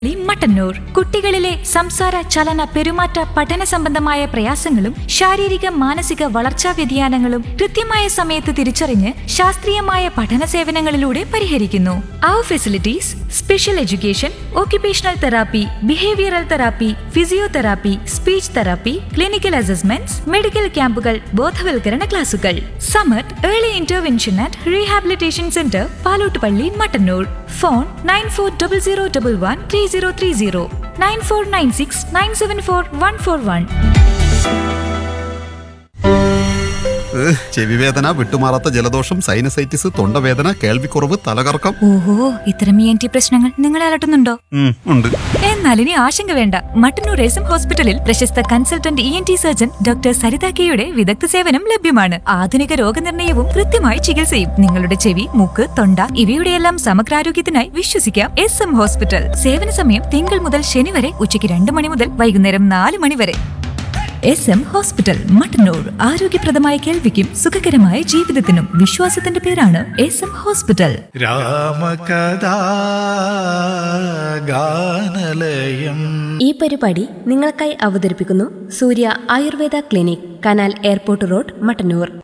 മട്ടന്നൂർ കുട്ടികളിലെ സംസാര ചലന പെരുമാറ്റ പഠന സംബന്ധമായ പ്രയാസങ്ങളും ശാരീരിക മാനസിക വളർച്ചാ വ്യതിയാനങ്ങളും കൃത്യമായ സമയത്ത് തിരിച്ചറിഞ്ഞ് ശാസ്ത്രീയമായ പഠന സേവനങ്ങളിലൂടെ പരിഹരിക്കുന്നു. Our facilities: special education, occupational therapy, behavioral therapy, physiotherapy, speech therapy, clinical assessments, medical ക്യാമ്പുകൾ, ബോധവൽക്കരണ ക്ലാസുകൾ. Samath early intervention and rehabilitation centre, Palottupalli, Mattannur. Phone 9400113030 9496974141. ചെവിവേദന, വിട്ടുമാറാത്ത ജലദോഷം, സൈനസൈറ്റിസ്, തൊണ്ടവേദന, കേൾവിക്കുറവ്, തലകറക്കം. ഓഹോ, ഇത്തരം ENT പ്രശ്നങ്ങൾ നിങ്ങളെ അലട്ടുന്നുണ്ടോ? ഉണ്ട്. എന്നാൽ ഇനി ആശങ്ക വേണ്ട. മട്ടന്നൂർ എസ്എം ഹോസ്പിറ്റലിൽ പ്രശസ്ത consultant ENT surgeon doctor Saritha കെയുടെ വിദഗ്ധ സേവനം ലഭ്യമാണ്. ആധുനിക രോഗനിർണയവും കൃത്യമായ ചികിത്സയും. നിങ്ങളുടെ ചെവി, മൂക്ക്, തൊണ്ട ഇവയുടെയെല്ലാം സമഗ്രാരോഗ്യത്തിനായി വിശ്വസിക്കാം എസ്എം ഹോസ്പിറ്റൽ. സേവന സമയം തിങ്കൾ മുതൽ ശനി വരെ ഉച്ചയ്ക്ക് 2 മണി മുതൽ വൈകുന്നേരം 4 മണി വരെ. SM hospital, Mattannur. ആരോഗ്യപ്രദമായ കേൾവിക്കും സുഖകരമായ ജീവിതത്തിനും വിശ്വാസത്തിന്റെ പേരാണ് എസ്എം ഹോസ്പിറ്റൽ. ഈ പരിപാടി നിങ്ങൾക്കായി അവതരിപ്പിക്കുന്നു സൂര്യ Ayurveda clinic, canal airport road, Mattannur.